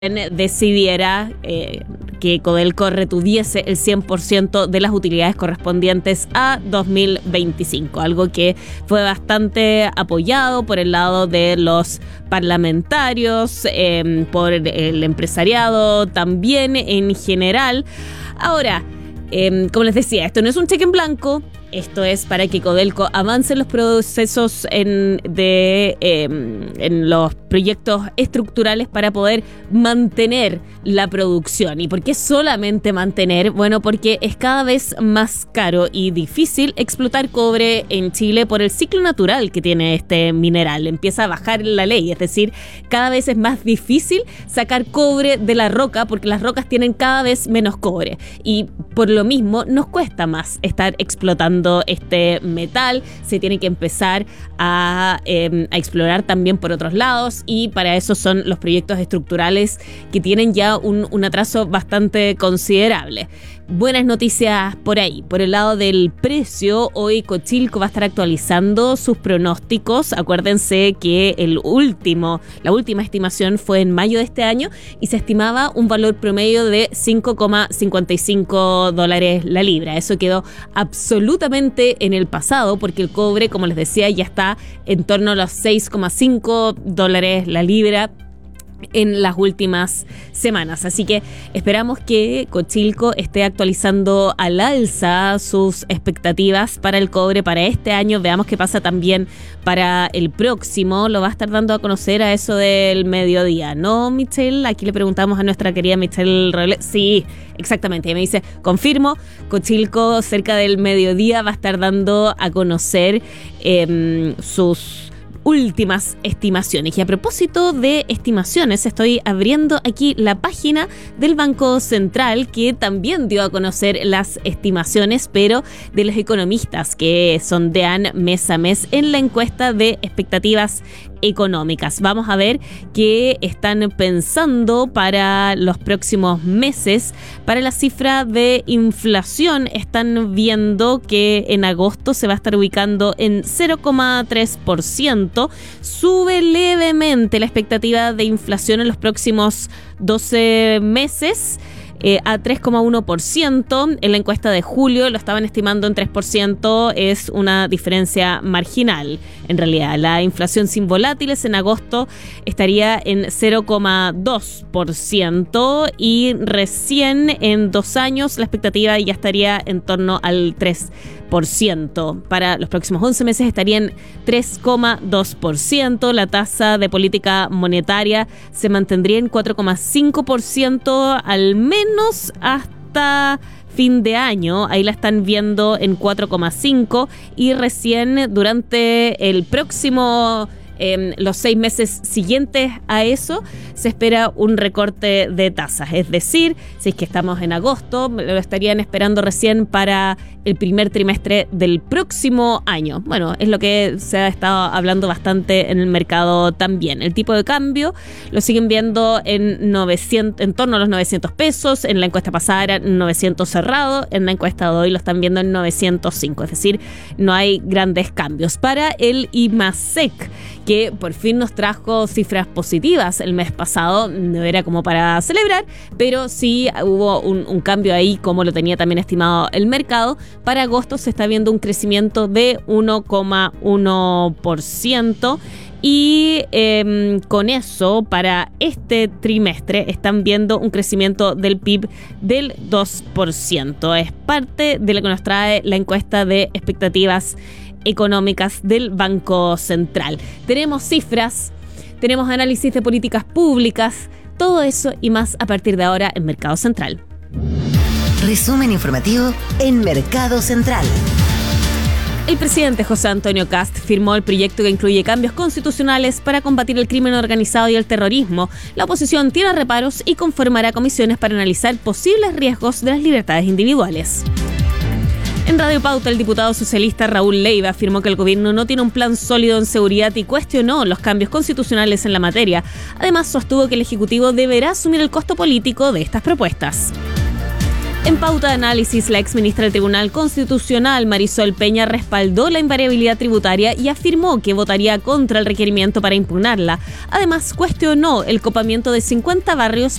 decidiera que Codelco retuviese el 100% de las utilidades correspondientes a 2025, algo que fue bastante apoyado por el lado de los parlamentarios, por el empresariado también en general. Ahora, como les decía, esto no es un cheque en blanco. Esto es para que Codelco avance en los procesos en los proyectos estructurales para poder mantener la producción. ¿Y por qué solamente mantener? Bueno, porque es cada vez más caro y difícil explotar cobre en Chile por el ciclo natural que tiene este mineral. Empieza a bajar la ley, es decir, cada vez es más difícil sacar cobre de la roca porque las rocas tienen cada vez menos cobre. Y por lo mismo nos cuesta más estar explotando este metal. Se tiene que empezar a explorar también por otros lados, y para eso son los proyectos estructurales que tienen ya un atraso bastante considerable. Buenas noticias por ahí. Por el lado del precio, hoy Cochilco va a estar actualizando sus pronósticos. Acuérdense que la última estimación fue en mayo de este año y se estimaba un valor promedio de $5,55 la libra. Eso quedó absolutamente en el pasado porque el cobre, como les decía, ya está en torno a los $6,5 la libra en las últimas semanas. Así que esperamos que Cochilco esté actualizando al alza sus expectativas para el cobre para este año. Veamos qué pasa también para el próximo. Lo va a estar dando a conocer a eso del mediodía, ¿no, Michelle? Aquí le preguntamos a nuestra querida Michelle Robles. Sí, exactamente. Y me dice, confirmo, Cochilco cerca del mediodía va a estar dando a conocer sus últimas estimaciones. Y a propósito de estimaciones, estoy abriendo aquí la página del Banco Central, que también dio a conocer las estimaciones, pero de los economistas que sondean mes a mes en la encuesta de expectativas económicas. Vamos a ver qué están pensando para los próximos meses. Para la cifra de inflación, están viendo que en agosto se va a estar ubicando en 0,3%. Sube levemente la expectativa de inflación en los próximos 12 meses. A 3,1%. En la encuesta de julio lo estaban estimando en 3%. Es una diferencia marginal. En realidad, la inflación sin volátiles en agosto estaría en 0,2% y recién en 2 años la expectativa ya estaría en torno al 3%. Para los próximos 11 meses estaría en 3,2%. La tasa de política monetaria se mantendría en 4,5% al menos hasta fin de año. Ahí la están viendo en 4,5%, y recién durante el próximo los 6 meses siguientes a eso se espera un recorte de tasas. Es decir, si es que estamos en agosto, lo estarían esperando recién para el primer trimestre del próximo año. Bueno, es lo que se ha estado hablando bastante en el mercado también. El tipo de cambio lo siguen viendo en torno a los 900 pesos. En la encuesta pasada era 900 cerrado. En la encuesta de hoy lo están viendo en 905. Es decir, no hay grandes cambios. Para el IMASEC, que por fin nos trajo cifras positivas el mes pasado, no era como para celebrar, pero sí hubo un cambio ahí, como lo tenía también estimado el mercado. Para agosto se está viendo un crecimiento de 1,1%. Y con eso, para este trimestre, están viendo un crecimiento del PIB del 2%. Es parte de lo que nos trae la encuesta de expectativas económicas del Banco Central. Tenemos cifras, tenemos análisis de políticas públicas, todo eso y más a partir de ahora en Mercado Central. Resumen informativo en Mercado Central. El presidente José Antonio Kast firmó el proyecto que incluye cambios constitucionales para combatir el crimen organizado y el terrorismo. La oposición tiene reparos y conformará comisiones para analizar posibles riesgos de las libertades individuales. En Radio Pauta, el diputado socialista Raúl Leiva afirmó que el gobierno no tiene un plan sólido en seguridad y cuestionó los cambios constitucionales en la materia. Además, sostuvo que el Ejecutivo deberá asumir el costo político de estas propuestas. En pauta de análisis, la exministra del Tribunal Constitucional, Marisol Peña, respaldó la invariabilidad tributaria y afirmó que votaría contra el requerimiento para impugnarla. Además, cuestionó el copamiento de 50 barrios